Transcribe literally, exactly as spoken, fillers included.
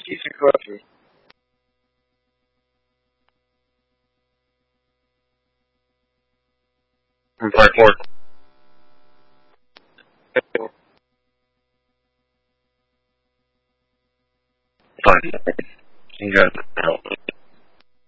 Easy question. Five four. Fine. You got help.